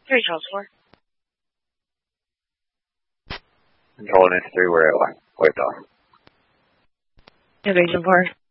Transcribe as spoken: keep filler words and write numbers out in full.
Three Charles four. Control N S three, we're at one. Wait off. Division four.